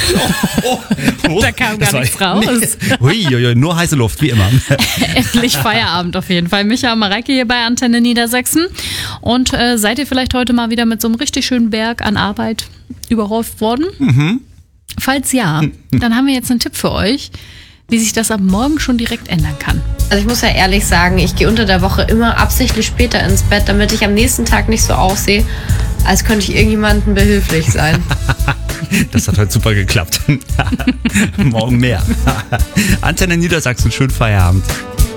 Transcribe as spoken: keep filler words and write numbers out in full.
Oh, oh, Da kam gar nichts raus. Hui, hui, hui, nur heiße Luft, wie immer. Endlich Feierabend auf jeden Fall. Micha und Mareike hier bei Antenne Niedersachsen. Und äh, seid ihr vielleicht heute mal wieder mit so einem richtig schönen Berg an Arbeit überhäuft worden? Mhm. Falls ja, dann haben wir jetzt einen Tipp für euch, wie sich das ab morgen schon direkt ändern kann. Also ich muss ja ehrlich sagen, ich gehe unter der Woche immer absichtlich später ins Bett, damit ich am nächsten Tag nicht so aussehe, als könnte ich irgendjemandem behilflich sein. Das hat heute super geklappt. Morgen mehr. Antenne Niedersachsen, schönen Feierabend.